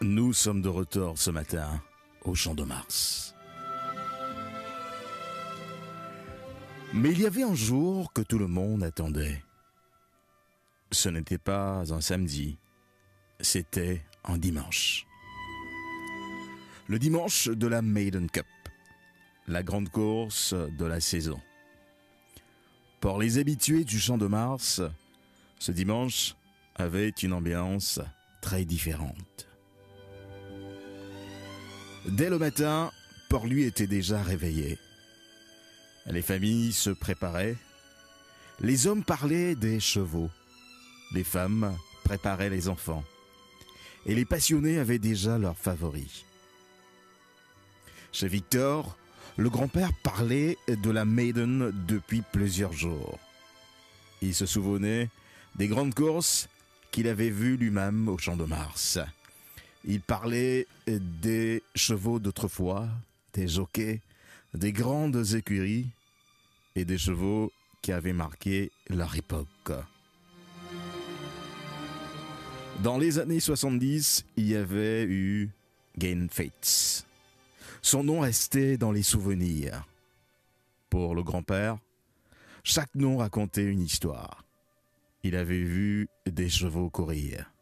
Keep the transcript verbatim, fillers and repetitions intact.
Nous sommes de retour ce matin au Champ de Mars. Mais il y avait un jour que tout le monde attendait. Ce n'était pas un samedi, c'était un dimanche. Le dimanche de la Maiden Cup, la grande course de la saison. Pour les habitués du Champ de Mars, ce dimanche avait une ambiance très différente. Dès le matin, Port-Louis était déjà réveillé. Les familles se préparaient. Les hommes parlaient des chevaux. Les femmes préparaient les enfants. Et les passionnés avaient déjà leurs favoris. Chez Victor, le grand-père parlait de la Maiden depuis plusieurs jours. Il se souvenait des grandes courses qu'il avait vues lui-même au Champ de Mars. Il parlait des chevaux d'autrefois, des jockeys, des grandes écuries et des chevaux qui avaient marqué leur époque. Dans les années soixante-dix, il y avait eu Gene Fettes. Son nom restait dans les souvenirs. Pour le grand-père, chaque nom racontait une histoire. Il avait vu des chevaux courir.